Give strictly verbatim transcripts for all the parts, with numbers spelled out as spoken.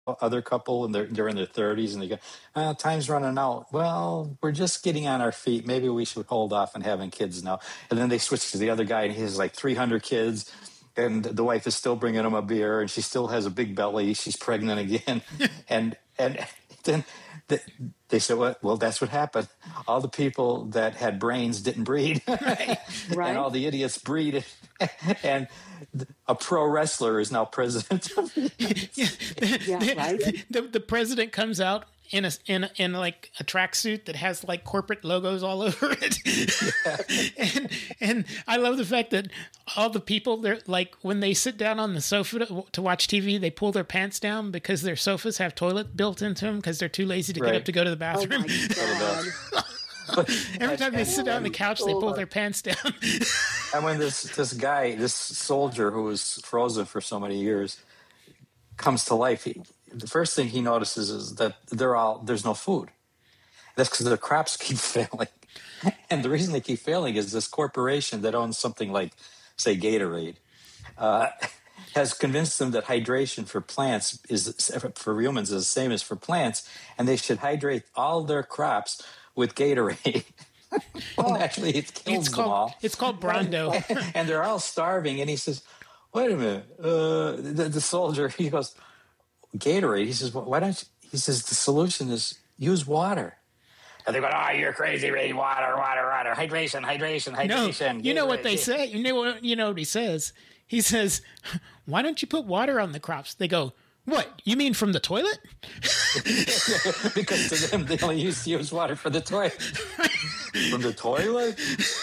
other couple and they're, they're in their thirties and they go, uh, time's running out. Well, we're just getting on our feet. Maybe we should hold off on having kids now. And then they switch to the other guy and he has like three hundred kids and the wife is still bringing him a beer and she still has a big belly. She's pregnant again. and, and then the, they said, well, well, that's what happened. All the people that had brains didn't breed. Right. And all the idiots breed. And a pro wrestler is now president. yeah, Yeah, the, right. the, the president comes out in a in a, in like a tracksuit that has like corporate logos all over it. Yeah. and and I love the fact that all the people, they're like, when they sit down on the sofa to, to watch T V, they pull their pants down because their sofas have toilet built into them because they're too lazy to Right. get up to go to the Oh bathroom. my God. Every time they sit down on the couch, they pull their pants down. And when this this guy, this soldier who was frozen for so many years, comes to life, he, the first thing he notices is that they're all there's no food. That's because their crops keep failing, and the reason they keep failing is this corporation that owns something like, say, Gatorade, uh, has convinced them that hydration for plants is for humans is the same as for plants, and they should hydrate all their crops with Gatorade. Well, actually, it kills It's them called all. it's called Brondo. And they're all starving. And he says, wait a minute. Uh, the, the soldier, he goes, Gatorade. He says, well, why don't you? He says, the solution is use water. And they go, oh, you're crazy, Ray. Water, water, water. Hydration, hydration, No, hydration. you know what Gatorade. they say. You know what you know what he says. He says, "Why don't you put water on the crops?" They go, "What? You mean from the toilet?" Because to them, they only used to use water for the toilet. From the toilet?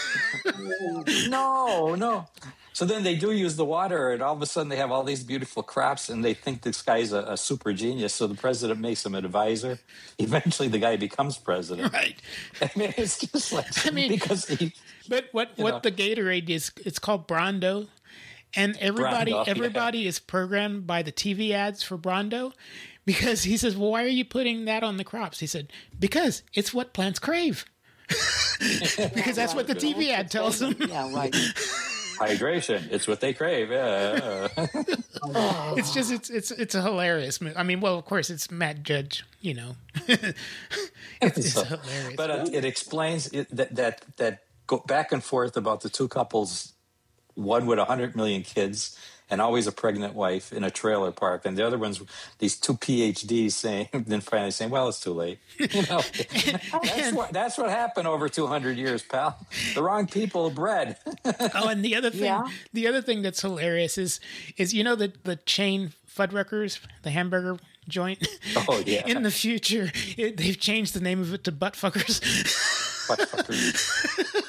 No, no. So then they do use the water, and all of a sudden they have all these beautiful crops, and they think this guy's a, a super genius. So the president makes him an advisor. Eventually, the guy becomes president. Right. I mean, it's just like I mean, because he. But what You what know. the Gatorade is? It's called Brondo, and everybody Brondo, yeah. everybody is programmed by the T V ads for Brondo, because he says, "Well, why are you putting that on the crops?" He said, "Because it's what plants crave." Because that's what the T V ad tells them. Yeah, right. Hydration. It's what they crave. Yeah. It's just it's it's it's a hilarious. mo- I mean, well, of course, it's Matt Judge. You know, it's, it's So- hilarious. But uh, it explains it, that that that go back and forth about the two couples, one with a hundred million kids and always a pregnant wife in a trailer park, and the other one's these two P H Ds saying, then finally saying, "Well, it's too late." You know, that's what that's what happened over two hundred years, pal. The wrong people bred. Oh, and the other thing, Yeah. the other thing that's hilarious is, is you know the the chain Fuddruckers, the hamburger joint. Oh yeah, In the future, it, they've changed the name of it to Buttfuckers. Butt fuckers.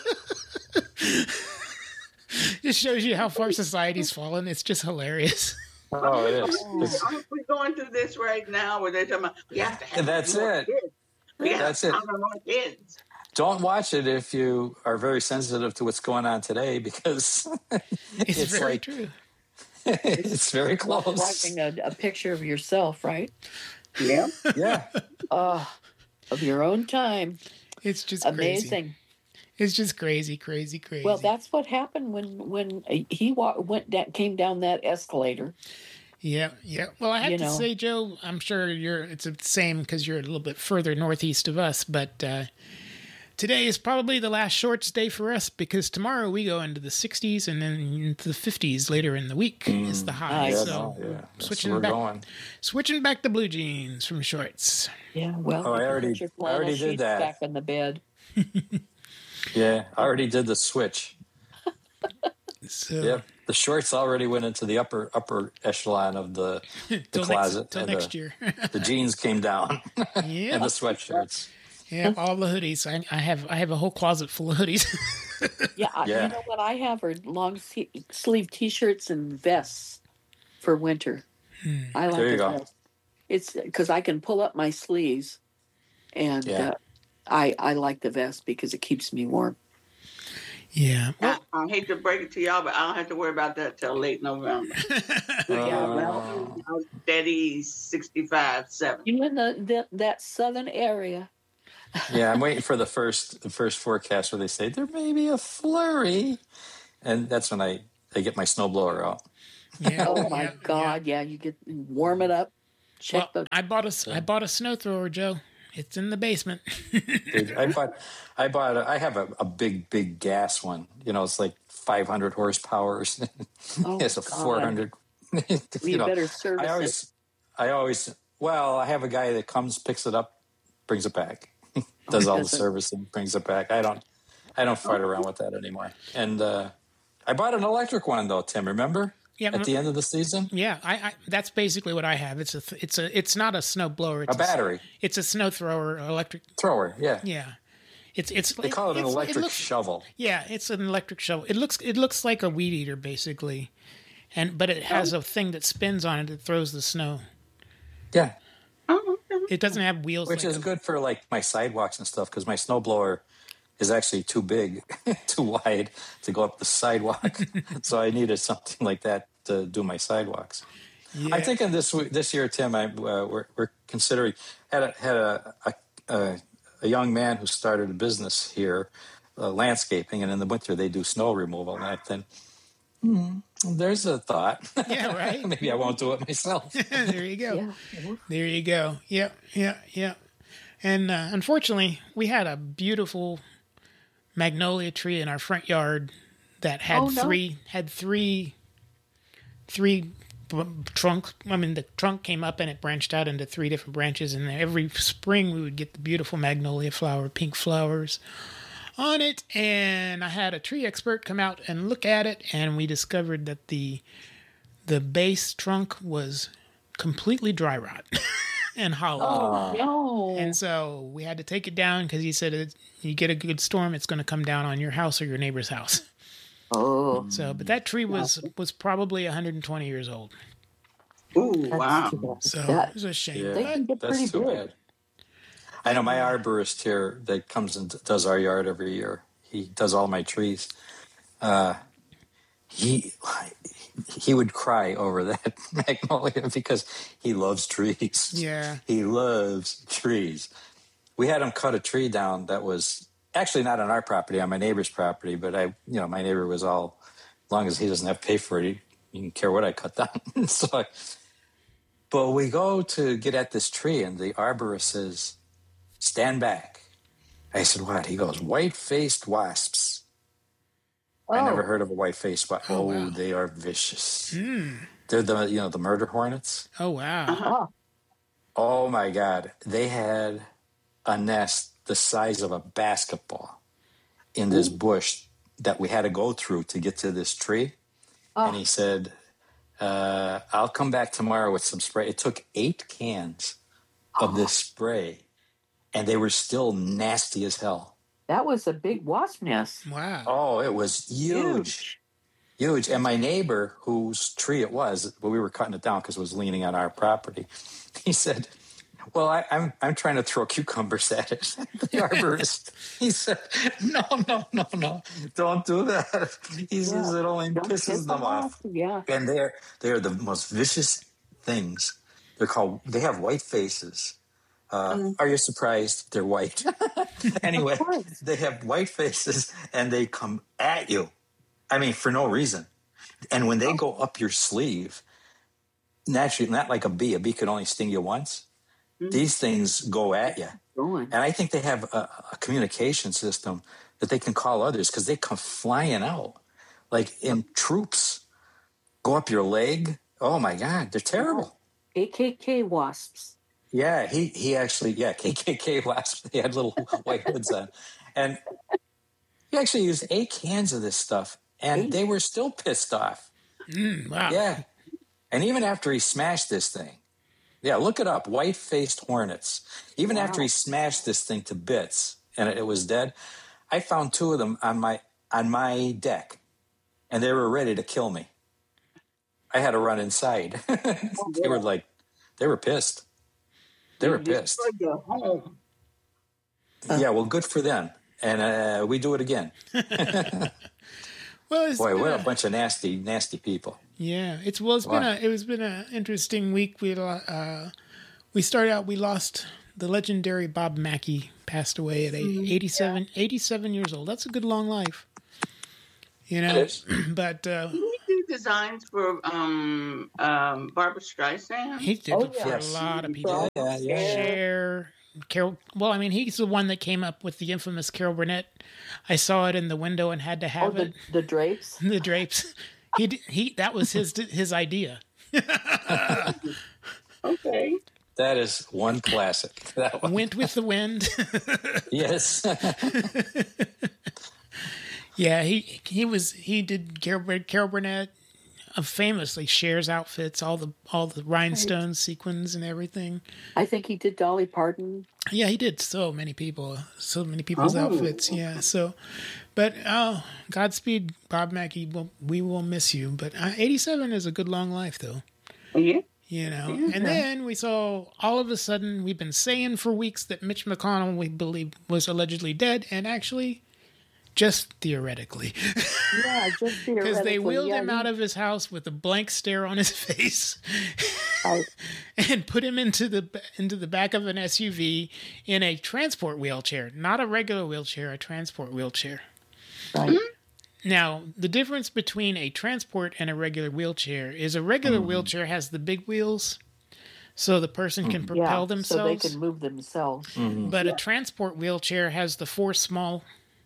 Just shows you how far society's fallen. It's just hilarious. Oh, it is. It's- Aren't we going through this right now where they're talking about we have to have That's more it. kids. We have That's to it. have more kids. Don't watch it if you are very sensitive to what's going on today, because It's, it's, very like true. it's very Like close. watching a, a picture of yourself, right? Yeah. Yeah. Uh, of your own time. It's just crazy. Amazing. It's just crazy, crazy, crazy. Well, that's what happened when when he wa- went down, came down that escalator. yeah, yeah. Well, I have You to know. say, Joe, I'm sure you're. It's the same because you're a little bit further northeast of us, but. Uh, Today is probably the last shorts day for us because tomorrow we go into the sixties and then into the fifties later in the week is the high. Yeah, Yeah, so no, yeah. That's switching where we're back, going. switching back to blue jeans from shorts. Yeah, well, Oh, I you can already- put your I flannel already did sheets that. back in the bed. Yeah, I already did the switch. So Yep, the shorts already went into the upper upper echelon of the the till closet. next, till and next the, year. the jeans came down, Yeah, and the sweatshirts. yeah, all the hoodies. I, I have I have a whole closet full of hoodies. Yeah, I- Yeah. you know what I have are long se- sleeve T-shirts and vests for winter. I like There you a go. vest. It's because I can pull up my sleeves, and Yeah. uh, I I like the vest because it keeps me warm. Yeah. I, I hate to break it to y'all, but I don't have to worry about that till late November. Yeah, Uh, well, I'm steady sixty-five, seven. You in the, the that southern area? Yeah, I'm waiting for the first the first forecast where they say there may be a flurry, and that's when I, I get my snowblower out. Yeah. Oh my yeah, God! Yeah, you get warm it up. check Well, the. I bought a s- I bought a snow thrower, Joe. It's in the basement. Dude, I bought, I bought, a, I have a, a big, big gas one. You know, it's like five hundred horsepower. Oh, It's a God. four hundred. Well, you you know, better service I always, I always, well, I have a guy that comes, picks it up, brings it back, does all the does it? servicing, brings it back. I don't, I don't fight around with that anymore. And uh, I bought an electric one though, Tim. Remember? Yeah, At the end of the season, Yeah, I, I that's basically what I have. It's a th- it's a it's not a snow blower. It's a battery It's a snow thrower, electric. thrower. Yeah, Yeah, it's it's. they call it an it's- electric It looks, shovel. yeah, it's an electric shovel. It looks it looks like a weed eater basically, and but it has a thing that spins on it that throws the snow. Yeah, Oh, okay. It doesn't have wheels. which like is a- good for like my sidewalks and stuff because my snowblower is actually too big, too wide to go up the sidewalk. So I needed something like that to do my sidewalks. Yeah. I'm thinking this week, this year, Tim. I uh, we're, we're considering had a, had a, a a a young man who started a business here, uh, landscaping, and in the winter they do snow removal. And I think hmm, there's a thought. Yeah, right. Maybe I won't do it myself. There you go. Yeah. There you go. Yep, yeah, yeah. And uh, unfortunately, we had a beautiful magnolia tree in our front yard that had Oh, no. three had three three b- trunk. I mean, the trunk came up and it branched out into three different branches. And every spring, we would get the beautiful magnolia flower, pink flowers on it. And I had a tree expert come out and look at it, and we discovered that the the base trunk was completely dry rot and hollow. Oh, no. And so we had to take it down because he said, it, you get a good storm, it's going to come down on your house or your neighbor's house. Oh, So, but that tree was was probably one hundred twenty years old. Ooh, that's wow. too bad. So That- it was a shame. Yeah, They can get that's pretty too big. bad. I know my arborist here that comes and does our yard every year. He does all my trees. Uh, he he would cry over that magnolia because he loves trees. Yeah. He loves trees. We had him cut a tree down that was actually not on our property, on my neighbor's property, but I, you know, my neighbor was all, as long as he doesn't have to pay for it, he, he didn't care what I cut down. so, I, but we go to get at this tree, and the arborist says, "Stand back." I said, "What?" He goes, "White-faced wasps." I never Oh. heard of a white-faced wasp. Oh, Oh, wow. they are vicious. Mm. They're the, you know, the murder hornets. Oh, wow. Oh, Oh my God. They had a nest the size of a basketball in this bush that we had to go through to get to this tree. Oh. And he said, uh, I'll come back tomorrow with some spray. It took eight cans of this spray, and they were still nasty as hell. that was a big wasp nest. Wow. Oh, it was huge. Huge. And my neighbor, whose tree it was, but we were cutting it down because it was leaning on our property, he said, "Well, I, I'm I'm trying to throw cucumbers at it." The arborist, he said, "No, no, no, no, don't do that." He says it only Don't pisses piss them off. Yeah. And they're they're the most vicious things. They're called. They have white faces. Uh, Are you surprised? They're white. Anyway, Of course. they have white faces and they come at you. I mean, for no reason. And when they go up your sleeve, naturally, not like a bee. A bee could only sting you once. These things go at you. Going. And I think they have a, a communication system that they can call others because they come flying out like in troops, go up your leg. Oh my God, they're terrible. A K K wasps. Yeah, he he actually, yeah, K K K wasps. They had little white hoods on. And he actually used eight cans of this stuff, and Eight? they were still pissed off. Mm, wow. Yeah. And even after he smashed this thing, yeah, look it up, white-faced hornets. Even Wow. after he smashed this thing to bits and it, it was dead, I found two of them on my on my deck, and they were ready to kill me. I had to run inside. They were like, they were pissed. They were pissed. Destroyed your home. Yeah, well, good for them. And uh, we do it again. Well, it's Boy, been what a- a bunch of nasty, nasty people. Yeah, it's well, it's been Wow. a it was been an interesting week. We uh, we started out. We lost the legendary Bob Mackey. Passed away at eight- eighty-seven, eighty-seven years old. That's a good long life, you know. It is. But uh, Did he do designs for um um Barbara Streisand? He did Oh, it for yes. a lot of people. Yeah, yeah, yeah. Cher, Carol. Well, I mean, he's the one that came up with the infamous Carol Burnett. I saw it in the window and had to Oh, have the, it. the drapes. The drapes. He d- he. That was his his idea. Okay. That is one classic. That one. Went with the wind. Yes. Yeah, he he was he did Carol, Bur- Carol Burnett, uh, famously Cher's outfits, all the all the rhinestones, sequins, and everything. I think he did Dolly Parton. Yeah, he did so many people, so many people's Oh. outfits. Yeah, so, but oh, Godspeed, Bob Mackie. We'll, we will miss you. But uh, eighty-seven is a good long life, though. Yeah. You know. And then we saw all of a sudden we've been saying for weeks that Mitch McConnell we believe was allegedly dead, and actually, just theoretically. Yeah, just Because they wheeled yeah, him he- out of his house with a blank stare on his face, Right. and put him into the into the back of an S U V in a transport wheelchair, not a regular wheelchair, a transport wheelchair. Right. Now, the difference between a transport and a regular wheelchair is a regular Mm-hmm. wheelchair has the big wheels, so the person can Yeah, propel so they themselves. can move themselves. But a transport wheelchair has the four small,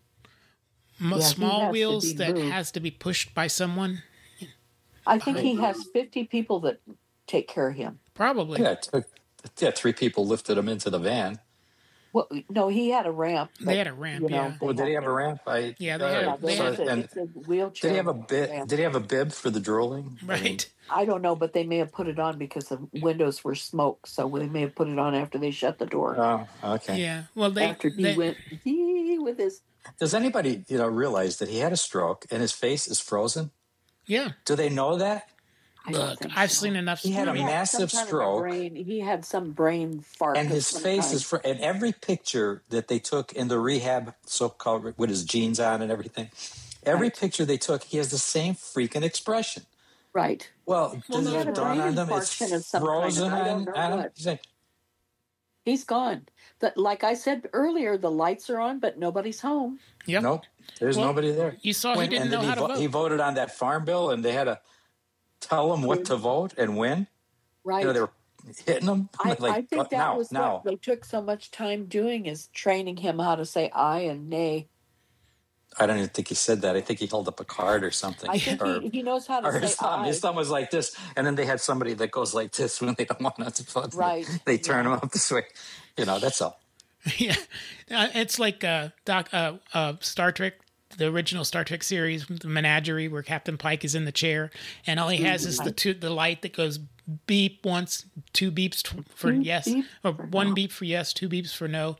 m- Yeah, he small has to wheels be that moved. has to be pushed by someone. I think he has fifty people that take care of him. Probably. Yeah, it took, yeah, three people lifted him into the van. Well, no, he had a ramp. They but, had a ramp, you know, yeah. they Well, did he had have a ramp? I, Yeah, they uh, had- Yeah, they there had- was a, and it's a wheelchair. did he have a bit? ramp. Did he have a bib for the drooling? I mean, Right. I don't know, but they may have put it on because the windows were smoke, so they may have put it on after they shut the door. oh, okay. Yeah. Well, they. after he they went "Yee," with his. Does anybody, you know, realize that he had a stroke and his face is frozen? yeah. Do they know that? I don't Look, think I've so. seen enough. He had a He had massive some kind of a stroke. brain- he had some brain fart. And of his some face kind. is fr- and every picture that they took in the rehab, so-called with his jeans on and everything, every Right. picture they took, he has the same freaking expression. right. Well, Well, does he had it a dawn brain on them? It's infarction of some kind, frozen I don't on, know on him? what. He's like, He's gone. But like I said earlier, the lights are on, but nobody's home. Yep. nope, there's Well, nobody there. You saw he When- didn't and know then how he, to vo- vote. he voted on that farm bill, and they had to tell him what to vote and when. Right. You know, they were hitting him. I, like, I think "Oh, that now, was now. what they took so much time doing is training him how to say I and nay. I don't even think he said that. I think he held up a card or something. I think or, he, he knows how to or say his thumb. I. His thumb was like this, and then they had somebody that goes like this when they don't want to vote. Right. They turn him up this way. You know, that's all. Yeah, uh, it's like uh, Doc, uh, uh, Star Trek, the original Star Trek series, the Menagerie, where Captain Pike is in the chair, and all he has is the two, the light that goes beep once, two beeps t- for Beep, yes, beep or for one no. beep for yes, two beeps for no.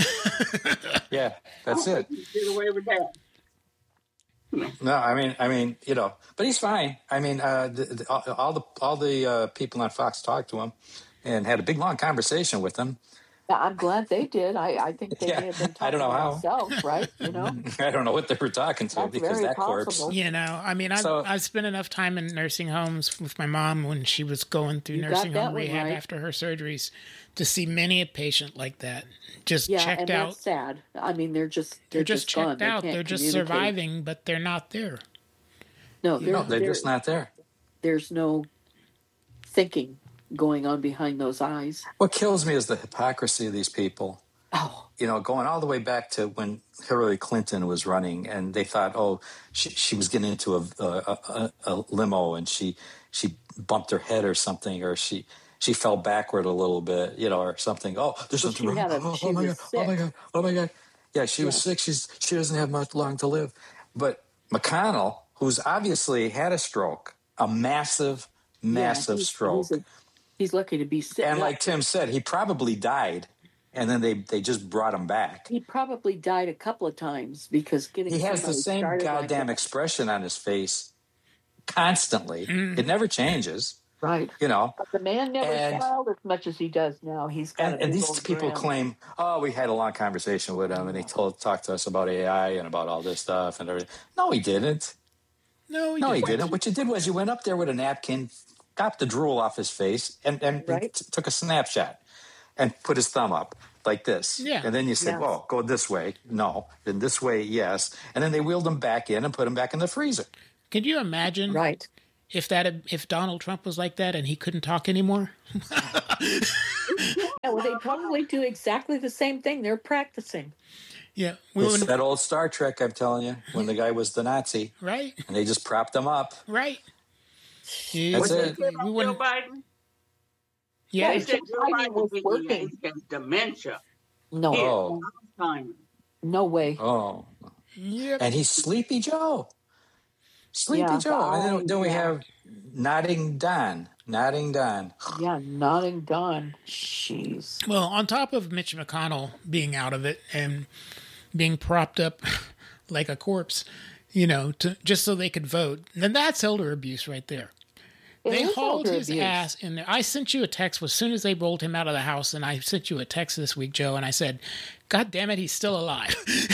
Yeah, that's it. Get away with that. No, I mean, I mean, you know, but he's fine. I mean, uh, the, the, all, all the all the uh, people on Fox talked to him and had a big long conversation with him. Yeah, I'm glad they did. I, I think they Yeah, may have been I talking don't know how. themselves, right? You know, I don't know what they were talking to That's because very that corpse. possible. You know, I mean, I've, So- I've spent enough time in nursing homes with my mom when she was going through You got nursing that home one rehab right. after her surgeries to see many a patient like that just yeah, checked and out. that's sad. I mean, they're just they're, They're just gone. checked They out. can't They're just communicate. surviving, but they're not there. No, they're, No, they're they're- just not there. There's no thinking going on behind those eyes. What kills me is the hypocrisy of these people. Oh, You know, going all the way back to when Hillary Clinton was running, and they thought, oh, she, she was getting into a, a, a, a limo, and she she bumped her head or something, or she she fell backward a little bit, you know, or something. Oh, there's Well, something she wrong. had a- oh, she oh my was god! Oh my sick. god! Oh my god! Yeah, she was Yeah. sick. She's she doesn't have much long to live. But McConnell, who's obviously had a stroke, a massive, massive yeah, he's, stroke, He's, a, he's lucky to be sick. and Yeah, like Tim said, he probably died, and then they they just brought him back. he probably died a couple of times because getting He has the somebody same started like goddamn that- expression on his face constantly. It never changes, right. you know. But the man never And- smiled as much as he does now. He's got And, a and big these old people grin. claim, oh, we had a long conversation with him, and he told talked to us about A I and about all this stuff and everything. No, he didn't. No, he No, he didn't. didn't. What you did was you went up there with a napkin, got the drool off his face, and, and, and Right. t- took a snapshot and put his thumb up like this. Yeah. And then you said, Yes. well, go this way. No. Then this way, yes. And then they wheeled him back in and put him back in the freezer. Could you imagine Right. if that had, if Donald Trump was like that and he couldn't talk anymore. Yeah, well, they probably do exactly the same thing. They're practicing. Yeah, we It's wouldn't- that old Star Trek, I'm telling you, when the guy was the Nazi, right, and they just propped him up. right. That's Yeah, What they it. say about We Joe wouldn't- Biden? yeah, They Yeah, said Joe Joe Biden Biden was was working. He has dementia. No, Here, Oh. Alzheimer's. no way. Oh, yeah. and he's Sleepy Joe. Sleepy Yeah, Joe. And then, then we yeah. have Nodding Don. Nodding Don. Yeah, nodding Don. Jeez. Well, on top of Mitch McConnell being out of it and being propped up like a corpse, you know, to just so they could vote, then that's elder abuse right there. It They is hauled elder his abuse. ass in there. I sent you a text as soon as they rolled him out of the house, and I sent you a text this week, Joe, and I said, "God damn it, he's still alive."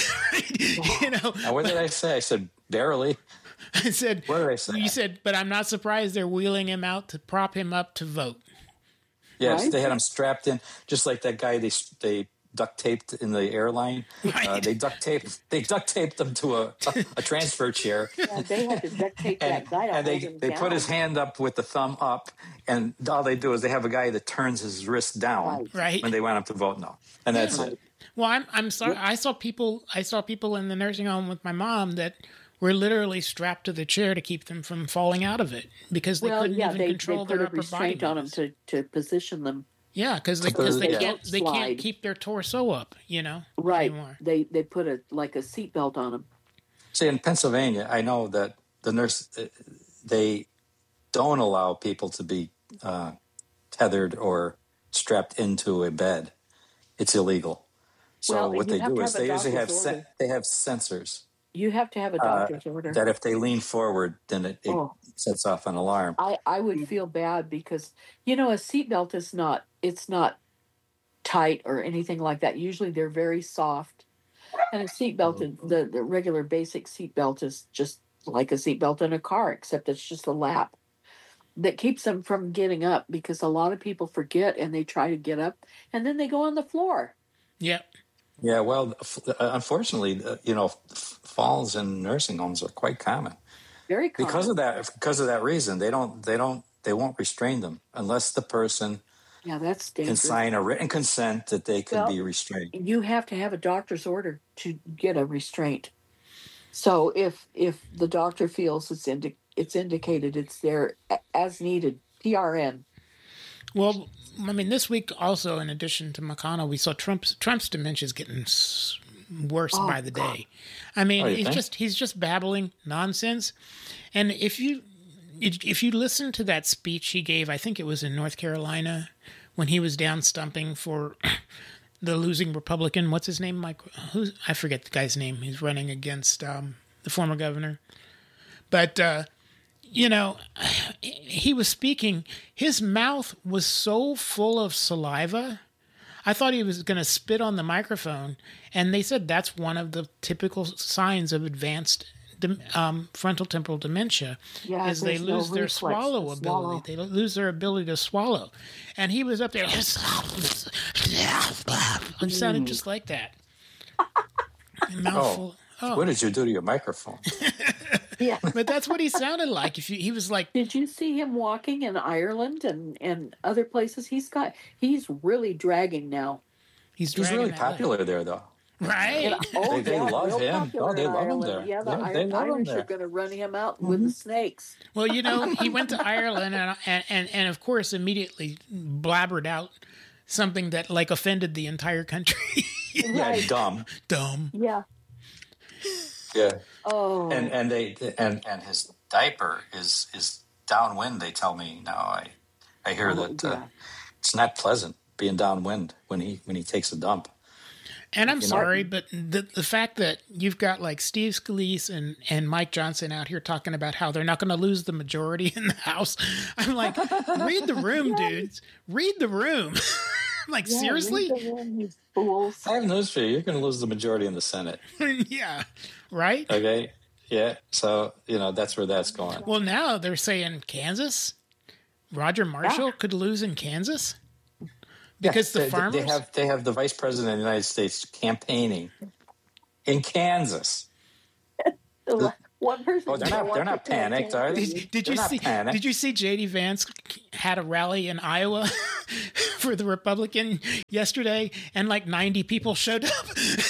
You know, Now, what did I say? I said, barely. I said, What did I say? You said, but I'm not surprised they're wheeling him out to prop him up to vote. Yes, Right. they had him strapped in, just like that guy they they duct taped in the airline. Uh, Right. they duct taped they duct taped him to a, a, a transfer chair. Yeah, they had to duct tape And, that guy to and they, hold him they down. put his hand up with the thumb up, and all they do is they have a guy that turns his wrist down Right. Right. when they want him to vote no, and that's Right. it. Well, I'm I'm sorry. I saw people. I saw people in the nursing home with my mom that were literally strapped to the chair to keep them from falling out of it because they Well, couldn't yeah, even they, they control put their a upper body. restraint on them movements. to, to position them. Yeah, because they, To put cause it- they yeah. can't they can't Slide. keep their torso up. You know, Right. anymore. They they put a like a seatbelt on them. See, in Pennsylvania, I know that the nurse uh, they don't allow people to be uh, tethered or strapped into a bed. It's illegal. So Well, what you they have do to is have a they usually have doctor's sen- order. they have sensors You have to have a uh, doctor's order. that if they lean forward, then it, it Oh. sets off an alarm. I, I would feel bad because you know a seatbelt is not it's not tight or anything like that. Usually they're very soft, and a seatbelt Mm-hmm. the the regular basic seatbelt is just like a seatbelt in a car, except it's just a lap that keeps them from getting up because a lot of people forget and they try to get up and then they go on the floor. Yeah. Yeah, well, f- uh, unfortunately, uh, you know, f- falls in nursing homes are quite common Very common. because of that. Because of that reason, they don't they don't they won't restrain them unless the person Yeah, that's can dangerous. sign a written consent that they can Well, be restrained. You have to have a doctor's order to get a restraint. So if if the doctor feels it's indi- it's indicated, it's there a- as needed. P R N. Well, I mean, this week also, in addition to McConnell, we saw Trump's Trump's dementia is getting s- worse Oh, by the God. day. I mean, Oh, you he's think? just he's just babbling nonsense. And if you if you listen to that speech he gave, I think it was in North Carolina when he was down stumping for the losing Republican. What's his name? Mike? Who's I forget the guy's name. He's running against um, the former governor. But uh, you know, he was speaking. His mouth was so full of saliva. I thought he was going to spit on the microphone, and they said that's one of the typical signs of advanced dem- um, frontal temporal dementia, Yeah, is they there's no lose their reflex swallow to ability. swallow. They lose their ability to swallow, and he was up there. It sounded just like that. Mouthful. Oh, What did you do to your microphone? Yeah. but that's what he sounded like. If you, he was like, Did you see him walking in Ireland and, and other places? He's got he's really dragging now. he's, He's dragging really that leg. popular there, though. Right? And, oh, They- they yeah, love real him. popular Oh, they in love him Ireland. there. Yeah, the Yeah, they Ir- love him Irish there. are going to run him out with the snakes. Well, you know, he went to Ireland and, and, and, and of course, immediately blabbered out something that, like, offended the entire country. Yeah, Right. dumb. Dumb. Yeah. Yeah, Oh. and and they and and his diaper is is downwind. They tell me now. I I hear Oh, that uh, yeah. it's not pleasant being downwind when he when he takes a dump. And I'm You know- sorry, but the the fact that you've got, like, Steve Scalise and, and Mike Johnson out here talking about how they're not going to lose the majority in the House, I'm like, read the room, dudes. Read the room. I'm like, Yeah, seriously? read the room, you fools. I have news for you. You're going to lose the majority in the Senate. Yeah. Right? Okay. Yeah. So you know that's where that's going. Well, now they're saying Kansas. Roger Marshall Yeah. could lose in Kansas because the they, they- farmers. they have they have the vice president of the United States campaigning in Kansas. The, One person. Oh, they're not. They're not panicked, are they? Did, did They're you not see? panicked. Did you see J D Vance had a rally in Iowa for the Republican yesterday, and like ninety people showed up?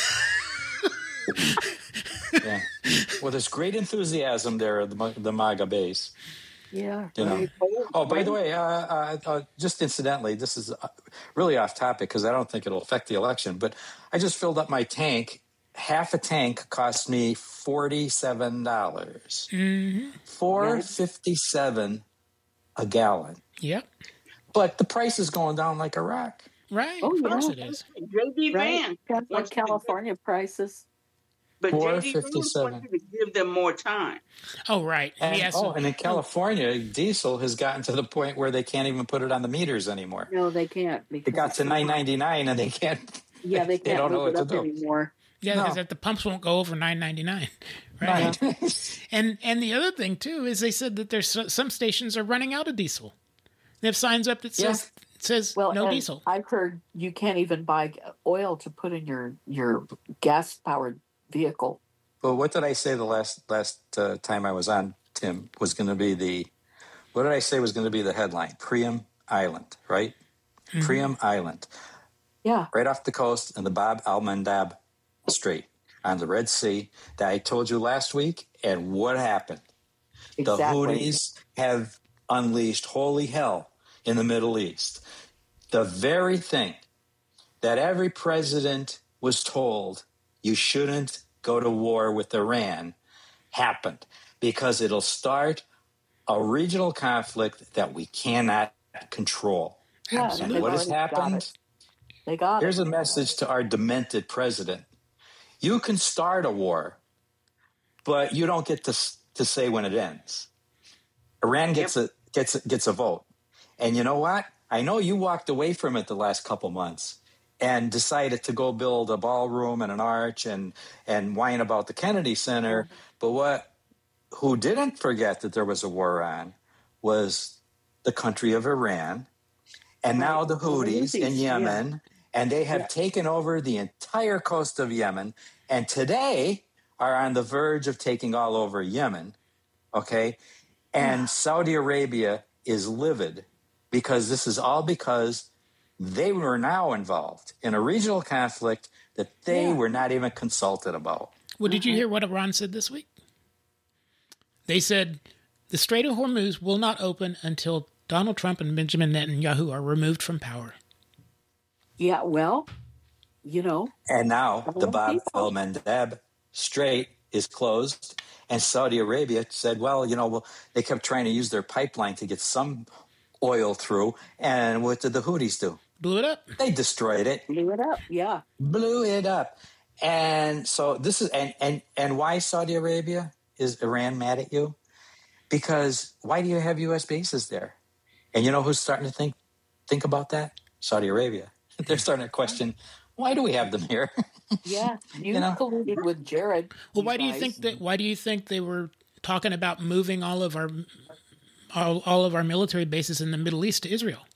Yeah. Well, there's great enthusiasm there at the, the MAGA base. Yeah. You know. Right. Oh, by the way, uh, uh, uh, just incidentally, this is uh, really off topic because I don't think it'll affect the election. But I just filled up my tank. Half a tank cost me forty-seven dollars. Mm-hmm. Four fifty-seven a gallon. Yep. But the price is going down like a rock. Right. Oh, of course yeah. it is. J D Right. Vance. That's like wants you to California prices. But J D Vance four fifty-seven. wants you to give them more time. Oh, right. And, Yes. oh, and in California, diesel has gotten to the point where they can't even put it on the meters anymore. No, they can't. It got to nine ninety-nine, and they can't. Yeah, they they can't don't know move what it to up do. anymore. Yeah, No. because at the pumps won't go over nine ninety nine, right? Right. And and the other thing too is they said that there's so- some stations are running out of diesel. They have signs up that says says Well, no and diesel. I've heard you can't even buy oil to put in your your gas powered vehicle. Well, what did I say the last last uh, time I was on, Tim? Was going to be the what did I say was going to be the headline? Priam Island, right? Mm-hmm. Priam Island, Yeah. right off the coast in the Bab al Mandab Strait on the Red Sea. That I told you last week, and what happened? Exactly. The Houthis have unleashed holy hell in the Middle East. The very thing that every president was told you shouldn't go to war with Iran happened because it'll start a regional conflict that we cannot control. Yeah, Absolutely. they've What has already got happened? it. They got Here's it. a message to our demented president. You can start a war, but you don't get to to say when it ends. Iran gets a gets a, gets a vote. And you know what? I know you walked away from it the last couple months and decided to go build a ballroom and an arch and and whine about the Kennedy Center. But what who didn't forget that there was a war on was the country of Iran. And now the Houthis in Yemen, and they have taken over the entire coast of Yemen, and today are on the verge of taking all over Yemen, okay? And Saudi Arabia is livid because this is all because they were now involved in a regional conflict that they Yeah. were not even consulted about. Well, did you hear what Iran said this week? They said the Strait of Hormuz will not open until Donald Trump and Benjamin Netanyahu are removed from power. Yeah, well, you know, And now the Oh, Bab people. el Mandeb Strait is closed, and Saudi Arabia said, well, you know, well, they kept trying to use their pipeline to get some oil through, and what did the Houthis do? Blew it up. They destroyed it, blew it up. Yeah. blew it up. And so this is, and, and, and why Saudi Arabia? Is Iran mad at you? Because why do you have U S bases there? And you know who's starting to think think about that? Saudi Arabia. They're starting to question, why do we have them here? Yeah. You, You know? colluded with Jared. Well, why do you guys. think that? Why do you think they were talking about moving all of our all, all of our military bases in the Middle East to Israel?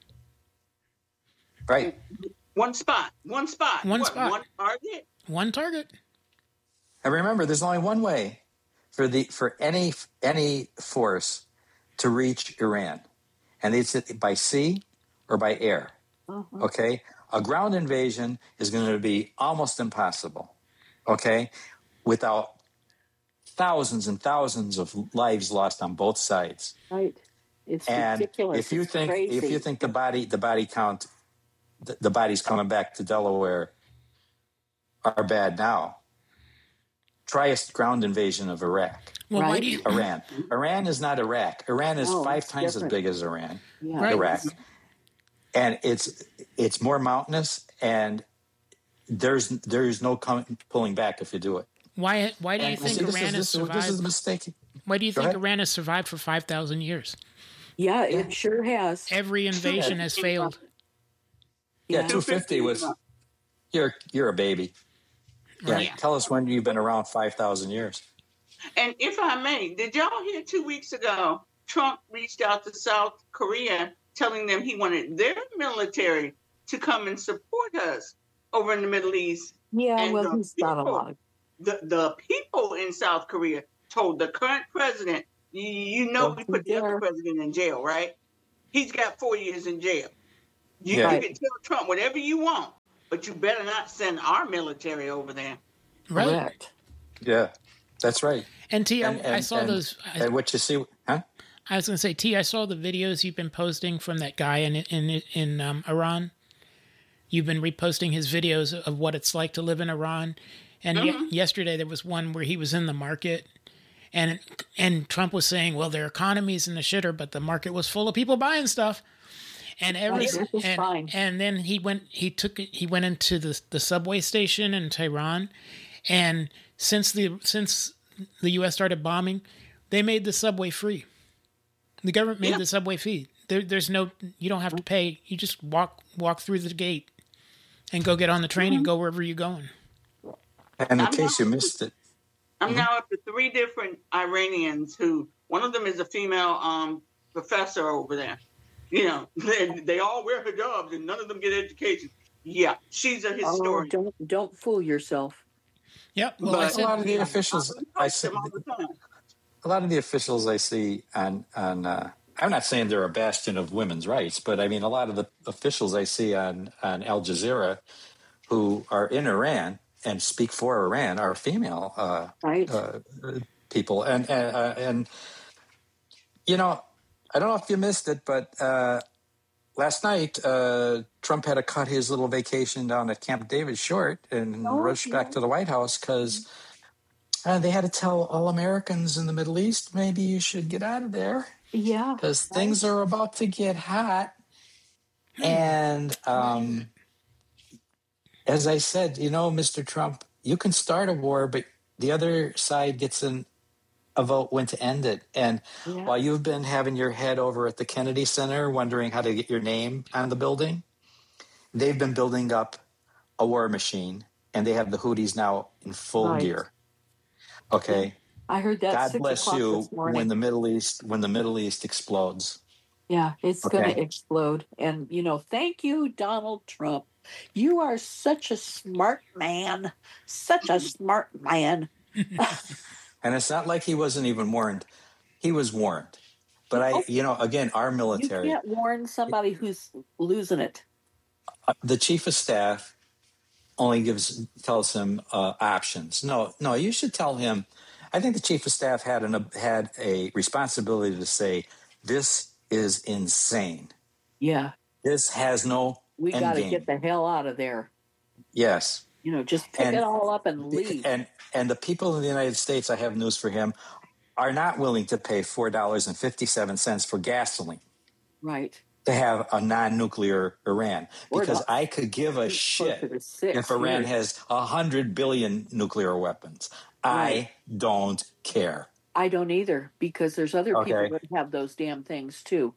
Right. One spot. One spot. One What, spot. One target. One target. And remember, there's only one way for the for any any force to reach Iran, and it's by sea or by air. Uh-huh. Okay, a ground invasion is going to be almost impossible. Okay, without thousands and thousands of lives lost on both sides. Right. It's And ridiculous. if you It's think crazy. if you think the body the body count the, the bodies coming back to Delaware are bad now, try a ground invasion of Iraq. Well, why Right. do you? Iran. Iran is not Iraq. Iran is No, five it's times different. as big as Iran, yeah. Right. Iraq, and it's it's more mountainous, and there's there's no com- pulling back if you do it. Why? Why do you And think see, this Iran is, has this, is- this is a survived? mistake. Why do you Go think ahead. Iran has survived for five thousand years? Yeah, it sure has. Every invasion has failed. Yeah, Yeah. two fifty was. You're you're a baby. Yeah, Right. tell us when you've been around five thousand years. And if I may, did y'all hear two weeks ago, Trump reached out to South Korea telling them he wanted their military to come and support us over in the Middle East. Yeah, And well, the he's got a people- lot of. The, the people in South Korea told the current president, you, you know, Don't we you put the other dare. president in jail, right? He's got four years in jail. You, Yeah. you can tell Trump whatever you want, but you better not send our military over there. Right. Correct. Yeah, that's right. And T, I, And, I and, saw and, those. I, and what you see, huh? I was going to say, T, I saw the videos you've been posting from that guy in in in um, Iran. You've been reposting his videos of what it's like to live in Iran. And Mhm. ye- yesterday there was one where he was in the market, and and Trump was saying, "Well, their economy's in the shitter, but the market was full of people buying stuff." And every Right, this is and, fine. and then he went he took it he went into the the subway station in Tehran, and since the since the U S started bombing, they made the subway free. The government made Yeah. the subway free. There, there's no you don't have to pay. You just walk walk through the gate and go get on the train and go wherever you're going. And in I'm case not- you missed it, I'm Mhm. now up to three different Iranians who, one of them is a female um, professor over there. You know, they, they all wear hijabs and none of them get education. Yeah, she's a Oh, historian. don't don't fool yourself. Yep. Well, I but a said, lot of the officials, I I see, them all the time. a lot of the officials I see on on. Uh, I'm not saying they're a bastion of women's rights, but I mean a lot of the officials I see on on Al Jazeera who are in Iran and speak for Iran are female uh, Right. uh, people, and and, uh, and you know, I don't know if you missed it, but uh, last night uh, Trump had to cut his little vacation down at Camp David short and Oh, rush yeah. back to the White House because uh, they had to tell all Americans in the Middle East maybe you should get out of there Yeah. because things are about to get hot. And um, as I said, you know, Mister Trump, you can start a war, but the other side gets an, a vote when to end it. And Yeah. while you've been having your head over at the Kennedy Center, wondering how to get your name on the building, they've been building up a war machine, and they have the Houthis now in full Right. gear. Okay, I heard that God six bless o'clock you this morning. when the Middle East when the Middle East explodes. Yeah, it's going Okay. to explode. And, you know, thank you, Donald Trump. You are such a smart man. Such a smart man. And it's not like he wasn't even warned. He was warned. But I, you know, again, our You military, can't warn somebody who's losing it. uh, the chief of staff only gives tells him uh, options. No, no, you should tell him. I think the chief of staff had an had a responsibility to say this is insane. Yeah, This has no we end got to game. get the hell out of there. Yes, You know, just pick And- it all up and leave. and and the people in the United States, I have news for him, are not willing to pay four dollars and fifty seven cents for gasoline Right. to have a non-nuclear Iran, Or because not. I could give a It's shit closer to six if Iran here. has a hundred billion nuclear weapons. I Right. don't care. I don't either, because there's other Okay. people that have those damn things too.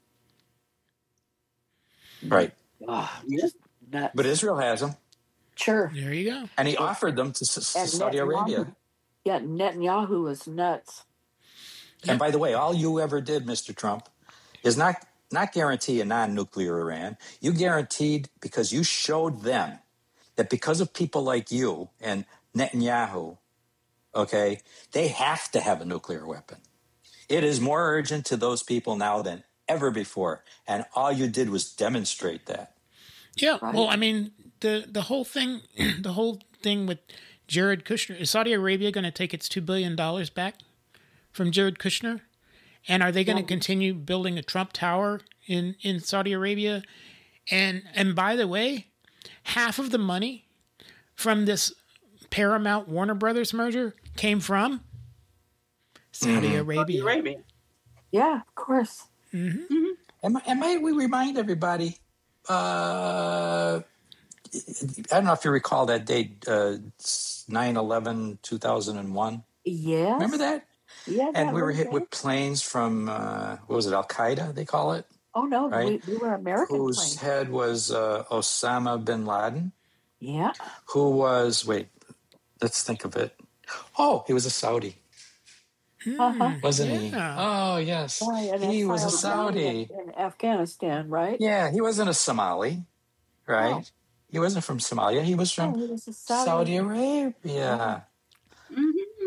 Right. Ah, Yeah. just nuts. But Israel has them, Sure. there you go. and he offered them to, S- And Saudi Netanyahu- Arabia. Yeah, Netanyahu is nuts. And by the way, all you ever did, Mister Trump, is not not guarantee a non-nuclear Iran. You guaranteed, because you showed them that because of people like you and Netanyahu, okay, they have to have a nuclear weapon. It is more urgent to those people now than ever before. And all you did was demonstrate that. Yeah. Right. Well, I mean, the the whole thing, the whole thing with Jared Kushner, is Saudi Arabia going to take its two billion dollars back from Jared Kushner? And are they going to Yeah. continue building a Trump Tower in, in Saudi Arabia? And and by the way, half of the money from this Paramount Warner Brothers merger came from Saudi Mhm. Arabia. Arabia. Yeah, of course. hmm And, mi- and might we remind everybody, uh, I don't know if you recall that date, uh, nine eleven two thousand one. Yes. Remember that? Yeah. And that we were was hit it. with planes from, uh, what was it, Al Qaeda, they call it, Oh no, right? we, we were American whose planes. head was uh, Osama bin Laden, Yeah. who was, wait, let's think of it. Oh, he was a Saudi, Uh-huh. wasn't he? Yeah. Oh, yes. Right, and He that's was a why I was down Saudi. in, in Afghanistan, right? Yeah, he wasn't a Somali, right? No. He wasn't from Somalia. He was Oh, from he was a Saudi Saudi. Arabia. Mhm.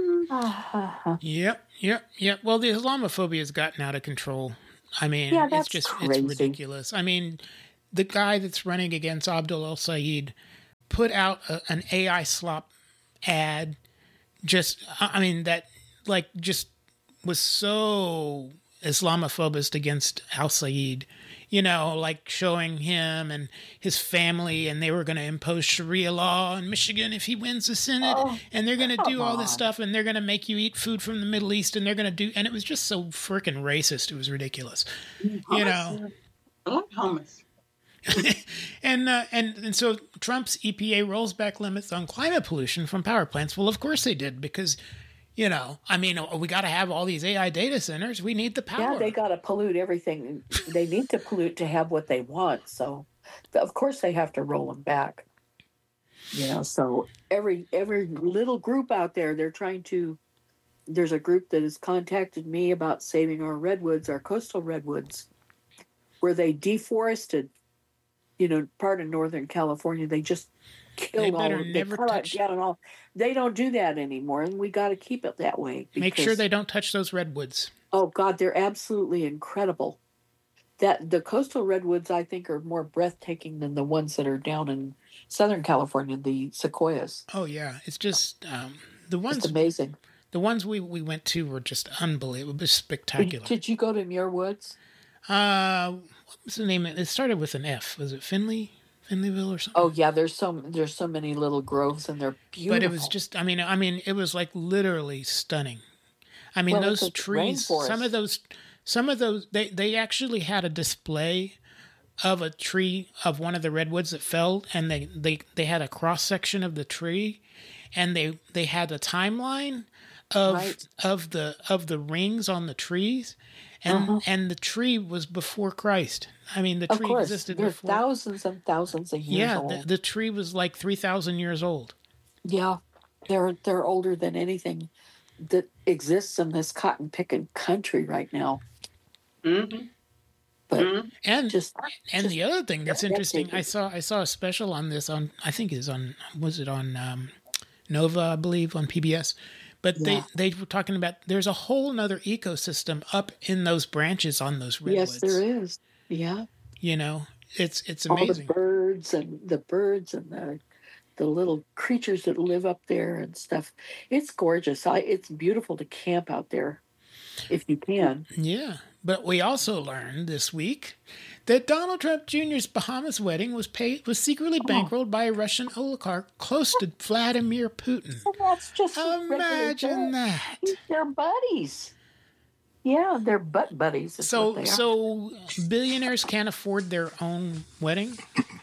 Uh, Yep, yep, yep. Well, the Islamophobia has gotten out of control. I mean, Yeah, it's that's just crazy. it's ridiculous. I mean, the guy that's running against Abdul El Sayed put out a, an A I slop ad. Just, I mean, that like just was so Islamophobist against Al Sayed. You know, like showing him and his family, and they were going to impose Sharia law in Michigan if he wins the Senate, Oh, and they're going to do come all this on. stuff, and they're going to make you eat food from the Middle East, and they're going to do, and it was just so freaking racist. It was ridiculous, you know. I like hummus. and uh, and and so Trump's E P A rolls back limits on climate pollution from power plants. Well, of course they did, because, you know, I mean, we got to have all these A I data centers. We need the power. Yeah, they got to pollute everything. They need to pollute to have what they want. So, of course, they have to roll them back. You know, so every every little group out there, they're trying to. There's a group that has contacted me about saving our redwoods, our coastal redwoods, where they deforested. You know, part of Northern California, they just killed They all. better They never cut touch- it down and all. They don't do that anymore, and we got to keep it that way. Make sure because- they don't touch those redwoods. Oh God, they're absolutely incredible. That the coastal redwoods, I think, are more breathtaking than the ones that are down in Southern California, the sequoias. Oh yeah, it's just um, the ones It's amazing. the ones we, we went to were just unbelievable, Did, spectacular. did you go to Muir Woods? Uh, what was the name? It started with an F. Was it Finley, Finleyville or something? Oh yeah, there's so there's so many little groves and they're beautiful. But it was just, I mean, I mean, it was like literally stunning. I mean, Well, it's those a trees, rainforest. some of those, some of those, they, they actually had a display of a tree of one of the redwoods that fell, and they, they, they had a cross section of the tree, and they, they had a timeline of, Right. of the, of the rings on the trees. And, Uh-huh. and the tree was before Christ. I mean, the Of tree course, existed they're before. thousands and thousands of years Yeah, old. the, the tree was like three thousand years old. Yeah, they're they're older than anything that exists in this cotton picking country right now. Mm-hmm. But Mm-hmm. And just and just the other thing that's interesting, I breathtaking. saw I saw a special on this on I think is on was it on um, Nova, I believe, on P B S. But Yeah. they, they were talking about there's a whole nother ecosystem up in those branches on those redwoods. yes, there is. Yeah. You know, it's it's All the amazing. birds and the birds and the the little creatures that live up there and stuff. It's gorgeous. I it's beautiful to camp out there if you can. Yeah, but we also learned this week that Donald Trump Junior's Bahamas wedding was paid was secretly Oh. bankrolled by a Russian oligarch close to Vladimir Putin. And that's just Imagine that. They're buddies. Yeah, they're butt buddies. Is So what they are. so billionaires can't afford their own wedding?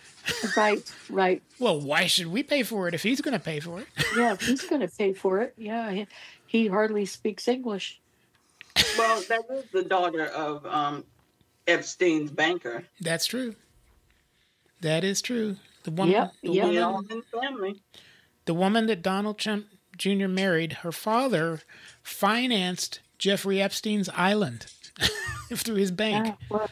right, right. Well, why should we pay for it if he's going to pay for it? Yeah, he's going to pay for it. Yeah, he, he hardly speaks English. Well, that is the daughter of um, Epstein's banker. That's true. That is true. The woman, Yeah, the, yeah. They woman all in family. the woman that Donald Trump Junior married, her father financed Jeffrey Epstein's island through his bank. Yeah, well,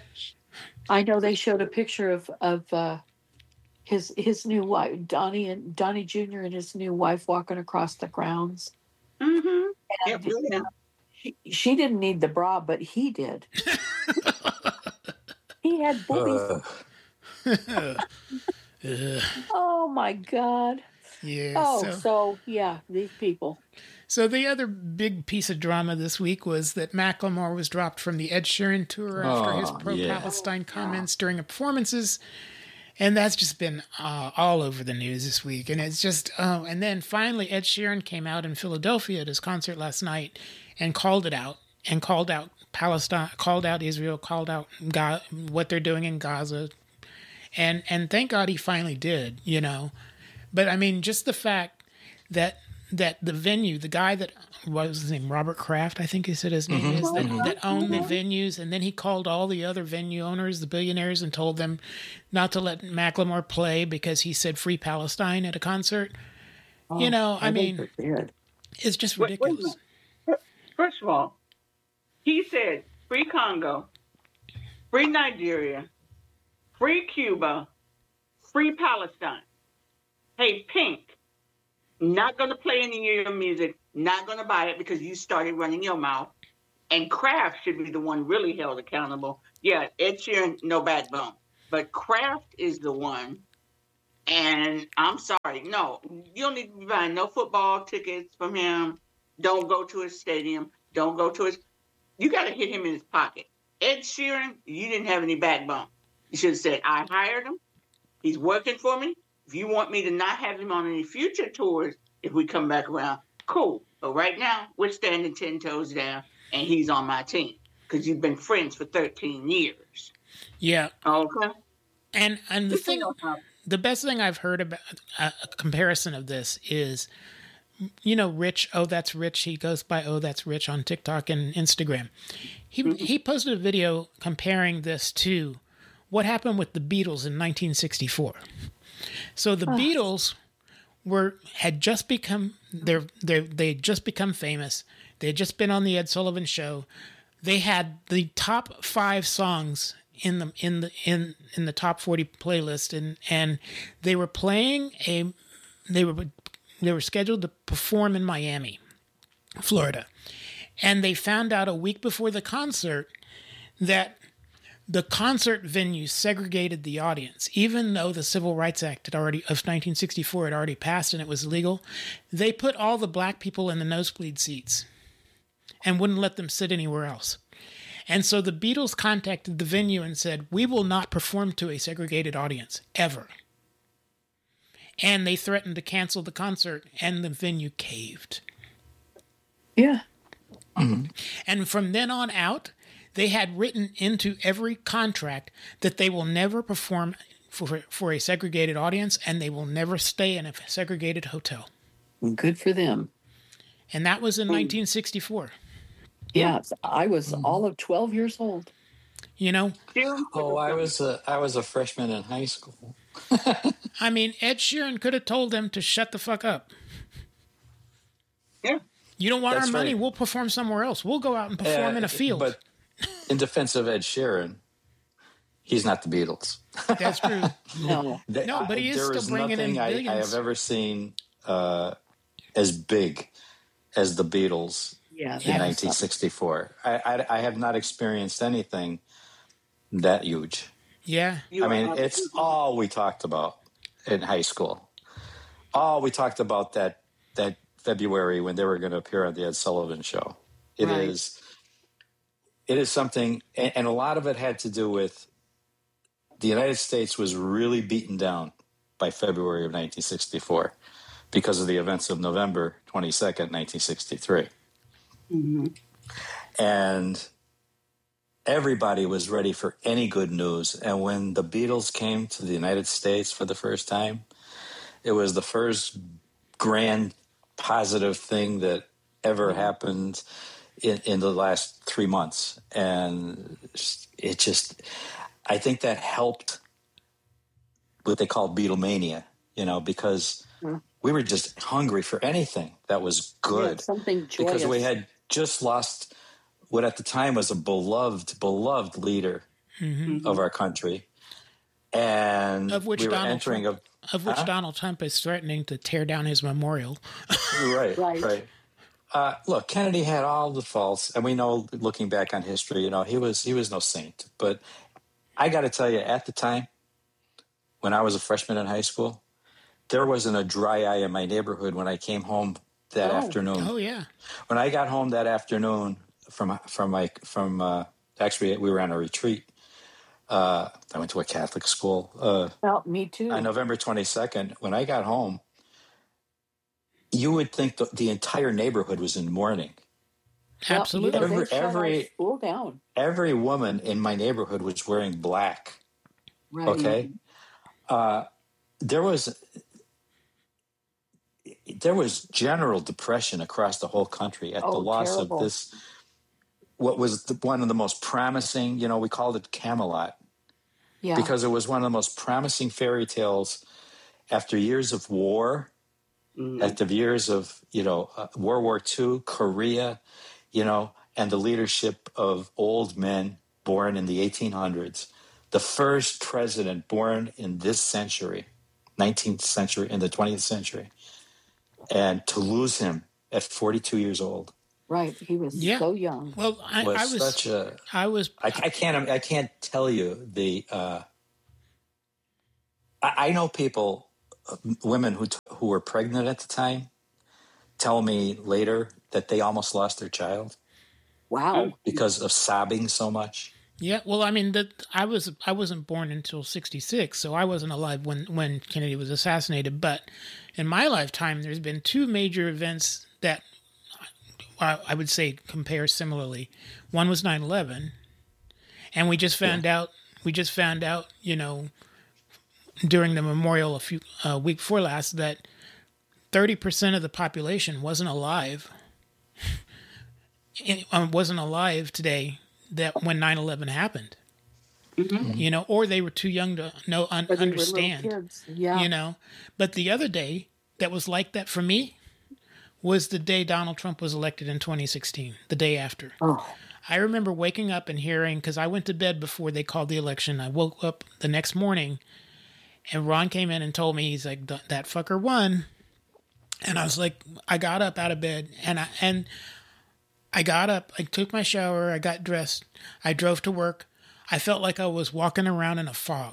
I know they showed a picture of of uh, his his new wife, Donnie and Donnie Junior and his new wife walking across the grounds. Mm-hmm. Yeah, And yeah. she, she didn't need the bra, but he did. He had boobies. Uh, Ugh. Oh my God. Yeah. Oh, so, so yeah, these people. so the other big piece of drama this week was that Macklemore was dropped from the Ed Sheeran tour after his Oh, pro-Palestine comments during performances. And that's just been uh, all over the news this week. And it's just, oh, and then finally Ed Sheeran came out in Philadelphia at his concert last night and called it out and called out Palestine, called out Israel, called out Ga- what they're doing in Gaza. And, and thank God he finally did, you know. But I mean, just the fact that, that the venue, the guy that, what was his name, Robert Kraft, I think he said his name is, that, that owned the venues, and then he called all the other venue owners, the billionaires, and told them not to let Macklemore play because he said free Palestine at a concert. Oh, You know, I heaven mean, forbid. it's just Wait, wait a ridiculous. minute. First of all, he said free Congo, free Nigeria, free Cuba, free Palestine. Hey, Pink, not going to play any of your music not going to buy it because you started running your mouth. And Kraft should be the one really held accountable. Yeah, Ed Sheeran, no backbone. But Kraft is the one. And I'm sorry, no, you don't need to be buying no football tickets from him. Don't go to his stadium. Don't go to his. You got to hit him in his pocket. Ed Sheeran, you didn't have any backbone. You should have said, I hired him. He's working for me. If you want me to not have him on any future tours, if we come back around, cool. But right now, we're standing ten toes down, and he's on my team because you've been friends for thirteen years. Yeah. Okay. And and the thing, the best thing I've heard about uh, a comparison of this is, you know, Rich. Oh, that's Rich. He goes by Oh, that's Rich on TikTok and Instagram. He mm-hmm. he posted a video comparing this to what happened with the Beatles in nineteen sixty-four. So the oh. Beatles were had just become they're they they had just become famous. They had just been on the Ed Sullivan Show. They had the top five songs in the in the in in the top forty playlist, and and they were playing a they were they were scheduled to perform in Miami, Florida, and they found out a week before the concert that the concert venue segregated the audience. Even though the Civil Rights Act had already of nineteen sixty-four had already passed and it was legal, they put all the black people in the nosebleed seats and wouldn't let them sit anywhere else. And so the Beatles contacted the venue and said, we will not perform to a segregated audience, ever. And they threatened to cancel the concert, and the venue caved. Yeah. Mm-hmm. And from then on out, they had written into every contract that they will never perform for, for a segregated audience, and they will never stay in a segregated hotel. Good for them. And that was in mm. nineteen sixty-four. Yes, I was mm. all of twelve years old. You know? Oh, I was a, I was a freshman in high school. I mean, Ed Sheeran could have told them to shut the fuck up. Yeah. You don't want That's our money? right. We'll perform somewhere else. We'll go out and perform uh, in a field. But in defense of Ed Sheeran, he's not the Beatles. That's true. No. No, but he is there still is bringing in nothing billions. I, I have ever seen uh, as big as the Beatles Yeah, in nineteen sixty-four. I, I, I have not experienced anything that huge. Yeah. I mean, it's all we talked about in high school. All we talked about that that February when they were going to appear on the Ed Sullivan Show. It Right. is, it is something, and, and a lot of it had to do with the United States was really beaten down by February of nineteen sixty-four because of the events of November twenty-second, nineteen sixty-three. Mm-hmm. And everybody was ready for any good news. And when the Beatles came to the United States for the first time, it was the first grand positive thing that ever happened in, in the last three months. And it just, I think that helped what they call Beatlemania, you know, because Hmm. we were just hungry for anything that was good. Yeah, something joyous. Because we had just lost what at the time was a beloved, beloved leader Mm-hmm. of our country. And Of which we were Donald entering Trump, a... of which Huh? Donald Trump is threatening to tear down his memorial. Right, Right. right. Uh, look, Kennedy had all the faults, and we know, looking back on history, you know, he was he was no saint. But I got to tell you, at the time, when I was a freshman in high school, there wasn't a dry eye in my neighborhood when I came home that Oh. afternoon. Oh, yeah. When I got home that afternoon from from my from uh, actually we were on a retreat. Uh, I went to a Catholic school. Uh, Well, me too. on November twenty-second, when I got home, you would think the, the entire neighborhood was in mourning. Well, Absolutely. you know, they Every- shut our every- school down. Every woman in my neighborhood was wearing black. Right. Okay, uh, there was there was general depression across the whole country at Oh, the loss terrible. of this. What was the, one of the most promising? You know, we called it Camelot. Yeah. Because it was one of the most promising fairy tales after years of war, Mhm. after years of, you know, uh, World War Two, Korea, you know, and the leadership of old men born in the eighteen hundreds. The first president born in this century, nineteenth century, in the twentieth century. And to lose him at forty-two years old. Right. He was Yeah. so young. Well, I Was I was, such a. I was, I, I can't. I can't tell you the. Uh, I, I know people, uh, women who t- who were pregnant at the time, tell me later that they almost lost their child Wow. because of sobbing so much. yeah. Well, I mean, that I was, I wasn't born until sixty-six, so I wasn't alive when when Kennedy was assassinated. But in my lifetime, there's been two major events that I I would say compare similarly. One was nine eleven, and we just found out, we just found out, you know, during the memorial a few uh, week before last that thirty percent of the population wasn't alive. It, um, wasn't alive today that when nine eleven happened. Mm-hmm. You know, or they were too young to know un- Or they were little understand. kids. Yeah. You know, but the other day that was like that for me was the day Donald Trump was elected in twenty sixteen, the day after. Oh. I remember waking up and hearing, because I went to bed before they called the election. I woke up the next morning and Ron came in and told me, he's like, that fucker won. And I was like, I got up out of bed and I, and I got up, I took my shower, I got dressed, I drove to work. I felt like I was walking around in a fog,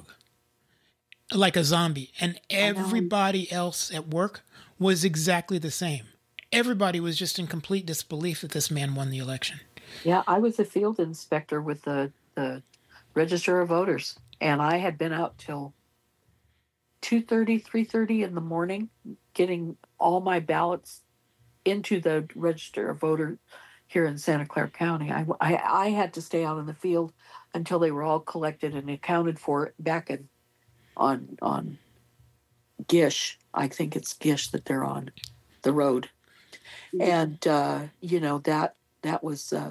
like a zombie. And everybody else at work was exactly the same. Everybody was just in complete disbelief that this man won the election. Yeah, I was a field inspector with the, the Register of Voters, and I had been out till two thirty, three thirty in the morning getting all my ballots into the Register of Voters here in Santa Clara County. I, I, I had to stay out in the field until they were all collected and accounted for back in, on, on Gish. I think it's Gish that they're on, the road. And, uh, you know, that that was, uh,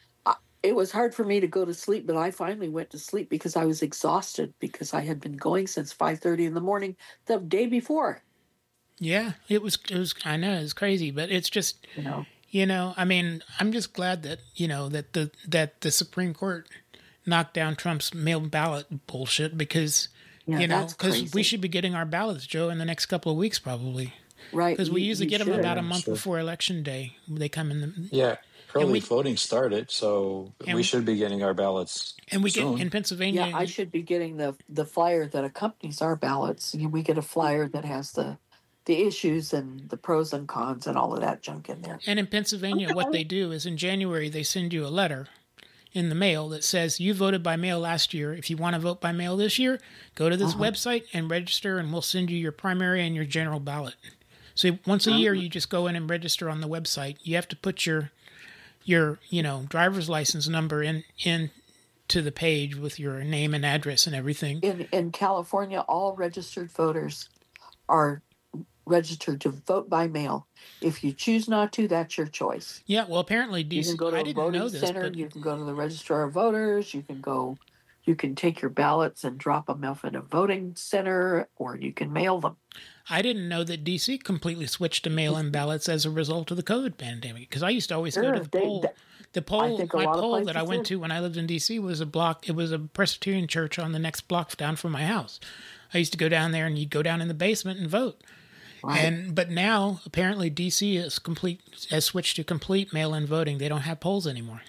it was hard for me to go to sleep, but I finally went to sleep because I was exhausted because I had been going since five thirty in the morning the day before. Yeah, it was, it was, I know it's crazy, but it's just, You know, you know, I mean, I'm just glad that, you know, that the, that the Supreme Court knocked down Trump's mail ballot bullshit because, yeah, you know, that's because crazy. we should be getting our ballots, Joe, in the next couple of weeks, probably. Right. Because we you- usually you get them should. about a Yeah, month sure. before election day. They come in the, Yeah, early we- voting started, so And- we should be getting our ballots and we soon. get in Pennsylvania. Yeah, I should be getting the the flyer that accompanies our ballots. You- We get a flyer that has the the issues and the pros and cons and all of that junk in there. And in Pennsylvania, what they do is in January, they send you a letter in the mail that says, you voted by mail last year. If you want to vote by mail this year, go to this Uh-huh. website and register, and we'll send you your primary and your general ballot. So once a year, you just go in and register on the website. You have to put your, your you know, driver's license number in, in to the page with your name and address and everything. In in California, all registered voters are registered to vote by mail. If you choose not to, that's your choice. Yeah, well, apparently You D C, can go to I a didn't voting know this, center. but You can go to the Register of Voters. You can go. You can take your ballots and drop them off at a voting center, or you can mail them. I didn't know that D C completely switched to mail-in ballots as a result of the COVID pandemic. Because I used to always go Sure, to the they- poll. th- The poll, think a my lot of poll that I places went did. to when I lived in D C was a block. It was a Presbyterian church on the next block down from my house. I used to go down there, and you'd go down in the basement and vote. Right. And but now apparently D C is complete has switched to complete mail-in voting. They don't have polls anymore.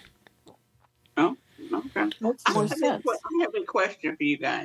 Oh, okay. Makes I more have, a, sense. que- I have a question for you guys.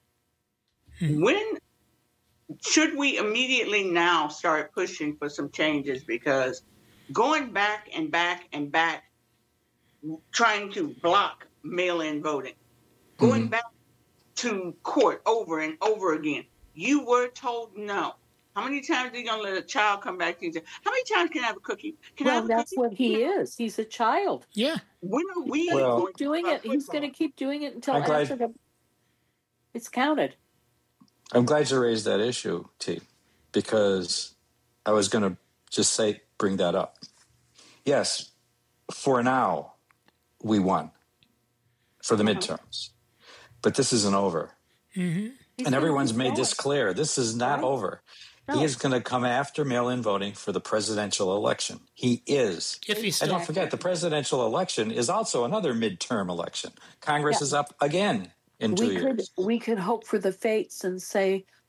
Hmm. When should we immediately now start pushing for some changes? Because going back and back and back, trying to block mail-in voting, going Mhm. back to court over and over again, you were told no. How many times are you going to let a child come back to you and say, how many times can I have a cookie? Can I Well, have a that's cookie? what he is. He's a child. Yeah, When are we Well- going to Doing start it. He's football? going to keep doing it until I'm glad- after the, it's counted. I'm glad you raised that issue, T, because I was going to just say, bring that up. Yes, for now, we won for the midterms, but this isn't over. hmm He's And gonna everyone's keep made going. this clear. This is not Right. over. No. He is going to come after mail-in voting for the presidential election. He is. if he's And still don't forget, the presidential election is also another midterm election. Congress Yeah. is up again in two we years. could we could hope for the fates and say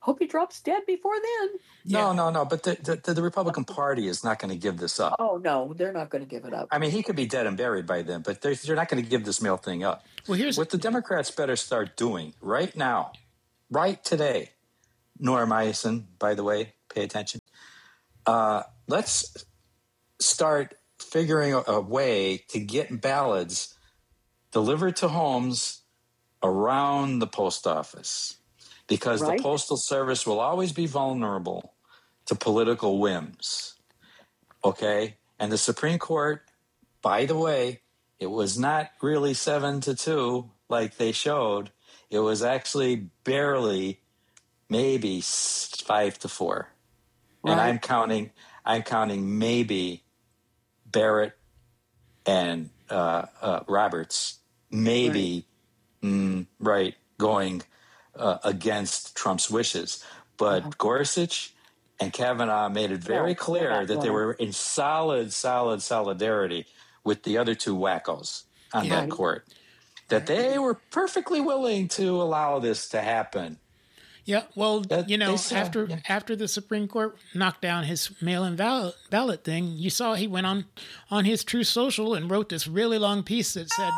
Hope he drops dead before then. No, Yeah. no, no. But the, the, the Republican Party is not going to give this up. Oh, no, they're not going to give it up. I mean, he could be dead and buried by then, but they're, they're not going to give this mail thing up. Well, here's what the Democrats better start doing right now, right today. Norm Eisen, by the way, pay attention. Uh, let's start figuring a, a way to get ballots delivered to homes around the post office, because Right. the Postal Service will always be vulnerable to political whims. Okay? And the Supreme Court, by the way, it was not really seven to two like they showed. It was actually barely, maybe five to four. And Right. I'm counting, I'm counting maybe Barrett and uh, uh, Roberts, maybe, right, mm, right going uh, against Trump's wishes. But uh-huh. Gorsuch and Kavanaugh made it very no, clear that they were in solid, solid solidarity with the other two wackos on Yeah. that court, that they were perfectly willing to allow this to happen. Yeah, well, That- you know, they saw- after yeah. after the Supreme Court knocked down his mail-in ballot, ballot thing, you saw he went on on his True Social and wrote this really long piece that said,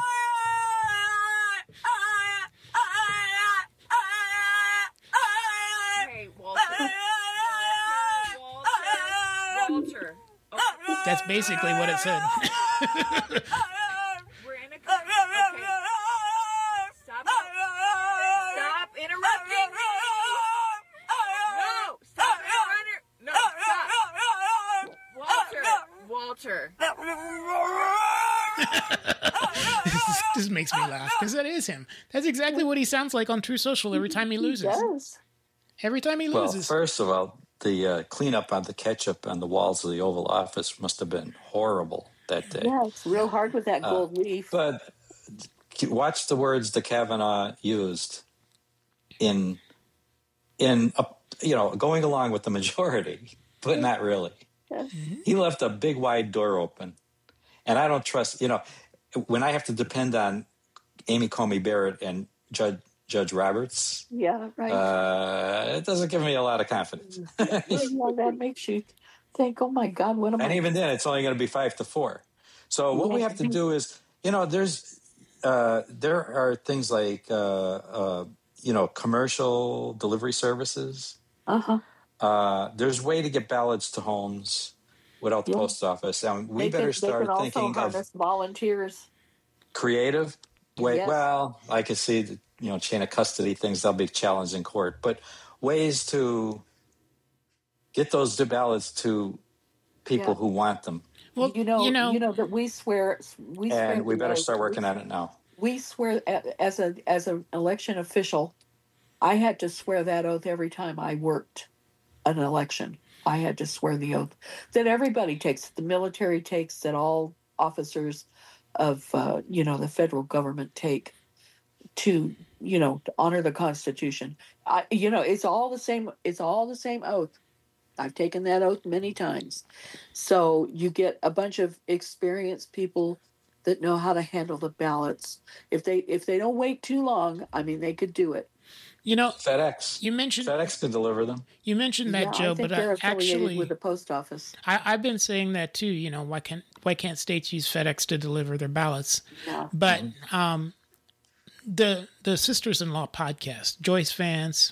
Hey, Walter. Walter. Walter. Okay. that's basically what it said. We're in a. Okay. Stop. Stop interrupting me. No. Stop interrupting. No. Stop. Walter. Walter. this, this makes me laugh because that is him. That's exactly what he sounds like on True Social every time he He loses. does. Every time he Well, loses. first of all, the uh, cleanup on the ketchup on the walls of the Oval Office must have been horrible that day. Yeah, it's real hard with that gold leaf. But watch the words that Kavanaugh used in, in uh, you know, going along with the majority, but not really. Yeah. He left a big wide door open. And I don't trust, you know, when I have to depend on Amy Coney Barrett and Judge Judge Roberts, Yeah, right. uh, it doesn't give me a lot of confidence. Well, that makes you think, oh my God, what am And I? even then, it's only going to be five to four. So what we have to do is, you know, there's uh, there are things like, uh, uh, you know, commercial delivery services. Uh-huh. Uh, there's a way to get ballots to homes without the Yeah. post office. And we They better can, start they can also thinking harness of volunteers. creative way. Yes. Well, I could see the, you know, chain of custody things, that'll be challenged in court, but ways to get those ballots to people Yeah. who want them. well, you know, you know, that we swear, we swear. And we the better oath. start working on it now. We swear a- as a as an election official. I had to swear that oath every time I worked an election. I had to swear the oath that everybody takes, the military takes, that all officers of uh, you know the federal government take to you know to honor the Constitution. I, you know, it's all the same. It's all the same oath. I've taken that oath many times. So you get a bunch of experienced people that know how to handle the ballots. If they if they don't wait too long, I mean, they could do it. You know, FedEx. you mentioned FedEx could deliver them. you mentioned that, Yeah, Joe, I think but they're I, affiliated actually, with the post office. I, I've been saying that too. You know, why can't why can't states use FedEx to deliver their ballots? Yeah. But um, the the Sisters-in-Law podcast, Joyce Vance,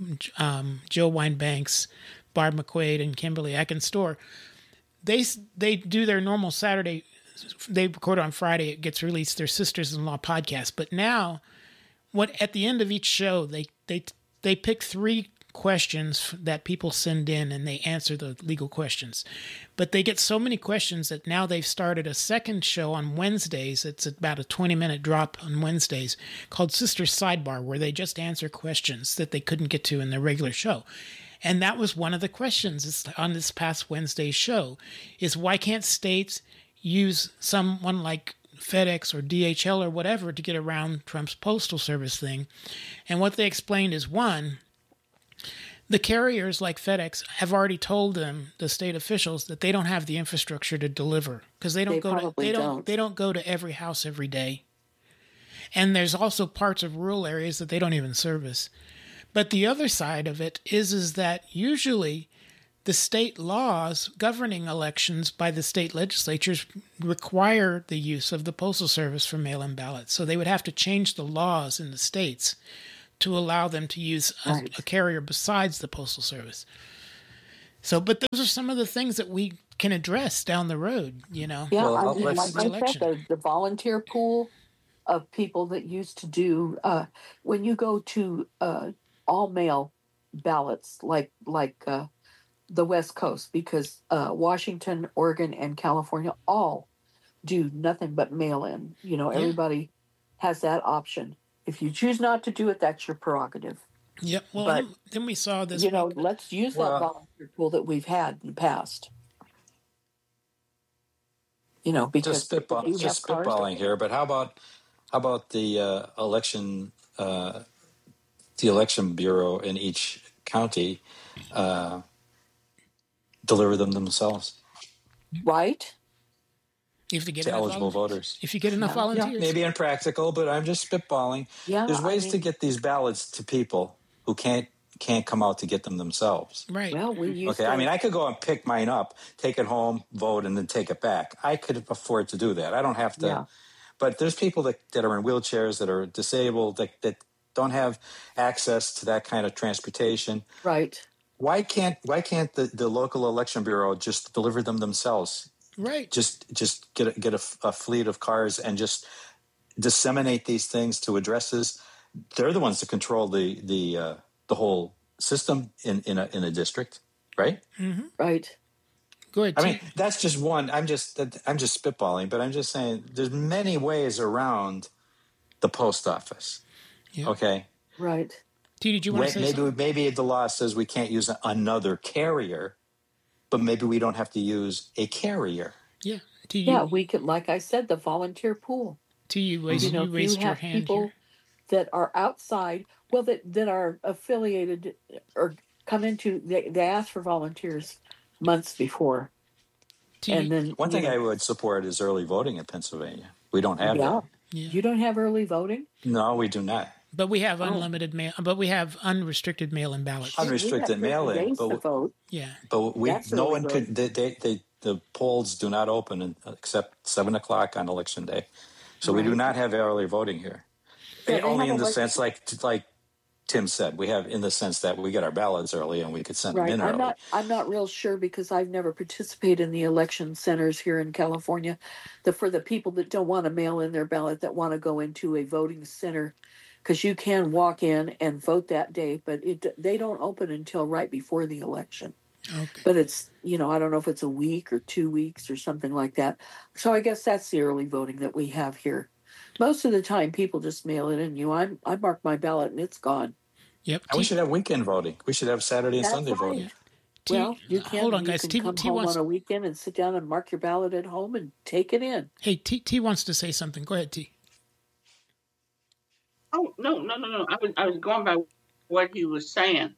um, Jill Winebanks, Barb McQuaid, and Kimberly Eckenstor, they they do their normal Saturday. They record on Friday. It gets released. Their Sisters-in-Law podcast. But now, what at the end of each show, they they they pick three questions that people send in and they answer the legal questions. But they get so many questions that now they've started a second show on Wednesdays. It's about a twenty minute drop on Wednesdays called Sisters Sidebar, where they just answer questions that they couldn't get to in their regular show. And that was one of the questions on this past Wednesday's show is why can't states use someone like FedEx or D H L or whatever to get around Trump's postal service thing? And what they explained is, one, the carriers like FedEx have already told them, the state officials, that they don't have the infrastructure to deliver because they don't They go to probably they don't, don't. they don't go to every house every day. And there's also parts of rural areas that they don't even service. But the other side of it is is that usually the state laws governing elections by the state legislatures require the use of the Postal Service for mail-in ballots. So they would have to change the laws in the states to allow them to use a, Right. a carrier besides the Postal Service. So, but those are some of the things that we can address down the road, you know. Yeah, Well, I I'll- mean, let's- like I Election. said, the, the volunteer pool of people that used to do uh, when you go to uh, all mail ballots, like like uh, the West Coast, because uh, Washington, Oregon, and California all do nothing but mail in. You know, Yeah. everybody has that option. If you choose not to do it, that's your prerogative. Yep. Well, But, then, then we saw this. you know, week- let's use Well- that volunteer pool that we've had in the past. You know, because Just spitball, you just have cars- spitballing here, but how about how about the uh, election, uh, the election bureau in each county uh, deliver them themselves right? if you get to enough eligible volunteers. voters? If you get enough Yeah. volunteers. Maybe impractical, but I'm just spitballing. Yeah, There's I ways to mean- get these ballots to people who can't can't come out to get them themselves. Right. Well, we used Okay, to. I mean, I could go and pick mine up, take it home, vote, and then take it back. I could afford to do that. I don't have to. Yeah. But there's people that, that are in wheelchairs, that are disabled, that, that don't have access to that kind of transportation. right. Why can't why can't the, the local election bureau just deliver them themselves? Right. Just just get a, get a, a fleet of cars and just disseminate these things to addresses. They're the ones that control the the uh, the whole system in in a in a district, right? Right. Go ahead. I T. mean, that's just one. I'm just I'm just spitballing, but I'm just saying there's many ways around the post office. Yeah. Okay, Right. T, did you want Wait, to say maybe something? maybe the law says we can't use another carrier, but maybe we don't have to use a carrier. Yeah. T, you, Yeah, we could, like I said, the volunteer pool. T, you raised, You know, you if raised you your have hand people here. that are outside, well, that that are affiliated or come into, they, they ask for volunteers months before, T, and then One you thing know, I would support is early voting in Pennsylvania. We don't have yeah, that. yeah. you don't have early voting. No, we do not. But we Oh. have unlimited mail. But we have unrestricted mail-in ballots. Unrestricted We have thirty mail-in, days but to vote. Yeah. but we That's no early one could. They, they, they the polls do not open in, except seven o'clock on election day, so we do Right. not have early voting here. Yeah, they Only have in the election- sense, like like Tim said, we have in the sense that we get our ballots early and we could send Right. them in I'm early. not. I'm not real sure because I've never participated in the election centers here in California. The for the people that don't want to mail in their ballot, that want to go into a voting center, because you can walk in and vote that day, but it they don't open until right before the election. Okay. But it's you know I don't know if it's a week or two weeks or something like that. So I guess that's the early voting that we have here. Most of the time, people just mail it in. You, I I mark my ballot and it's gone. Yep. And we T, should have weekend voting. We should have Saturday and That's Sunday right. voting. T, Well, you can. hold on, you guys. can T, come T home wants. on a weekend and sit down and mark your ballot at home and take it in. Hey, T, T wants to say something. Go ahead, T. Oh no, no, no, no! I was I was going by what he was saying.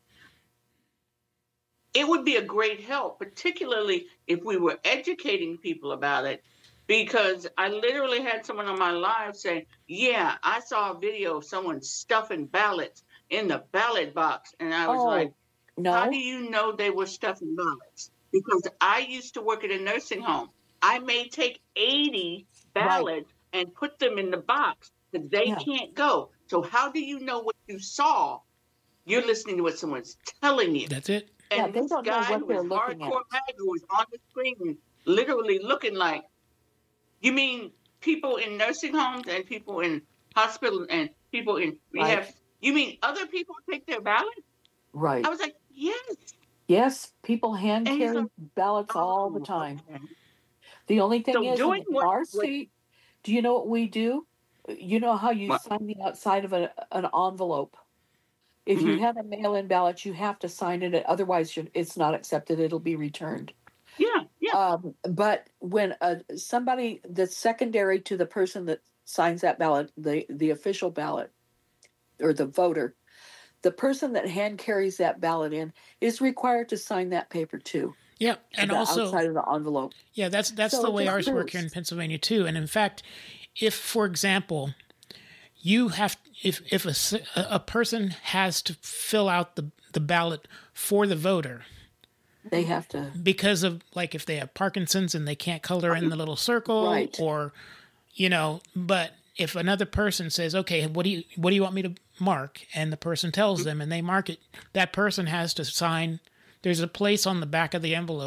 It would be a great help, particularly if we were educating people about it, because I literally had someone on my live say, "Yeah, I saw a video of someone stuffing ballots in the ballot box," and I was Oh, like, no. "How do you know they were stuffing ballots?" Because I used to work at a nursing home. I may take eighty ballots and put them in the box because they Yeah. can't go. So how do you know what you saw? You're listening to what someone's telling you. That's it. Yeah, And they this don't know guy what who they're was looking hardcore at. MAGA was on the screen, literally looking like, you mean people in nursing homes and people in hospitals and people in rehab? Right. You mean other people take their ballot? Right. I was like, yes. Yes, people hand And he's carry like, ballots all the Oh, time. okay. The only thing So is, doing in what- our what- state, do you know what we do? You know how you What? sign the outside of a, an envelope? If you Mhm. have a mail-in ballot, you have to sign it. Otherwise, you're- it's not accepted. It'll be returned. Yeah, yeah. Um, but when uh, somebody that's secondary to the person that signs that ballot, the, the official ballot or the voter, the person that hand carries that ballot in is required to sign that paper too. Yeah, and the also, outside of the envelope. yeah, that's that's So the it way just ours work here in proves- Pennsylvania too. And in fact, if, for example, you have if if a, s- a person has to fill out the the ballot for the voter They have to. because of like if they have Parkinson's and they can't color in the little circle, Right. or you know, but if another person says, okay, what do you what do you want me to mark, and the person tells them and they mark it, that person has to sign. There's a place on the back of the envelope